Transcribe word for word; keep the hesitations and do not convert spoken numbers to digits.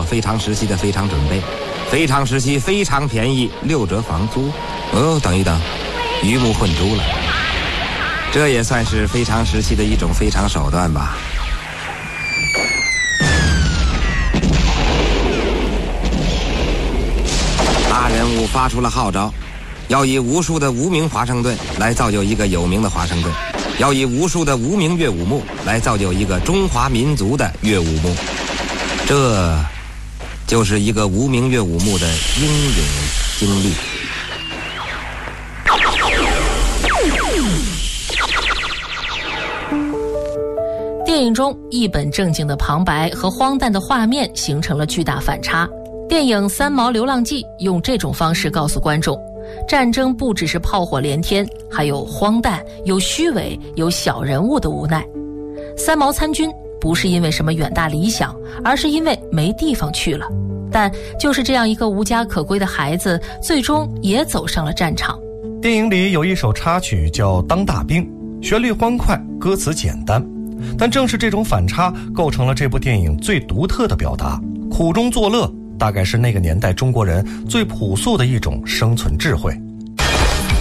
非常时期的非常准备，非常时期非常便宜，六折房租。哦，等一等，鱼目混珠了，这也算是非常时期的一种非常手段吧。大人物发出了号召，要以无数的无名华盛顿来造就一个有名的华盛顿，要以无数的无名乐舞墓来造就一个中华民族的乐舞墓。这就是一个无名乐舞墓的英勇经历。 电影中一本正经的旁白和荒诞的画面形成了巨大反差。电影《三毛流浪记》用这种方式告诉观众，战争不只是炮火连天，还有荒诞、有虚伪、有小人物的无奈。三毛参军不是因为什么远大理想，而是因为没地方去了。但就是这样一个无家可归的孩子，最终也走上了战场。 电影里有一首插曲叫《当大兵》，旋律欢快，歌词简单，但正是这种反差构成了这部电影最独特的表达。苦中作乐大概是那个年代中国人最朴素的一种生存智慧。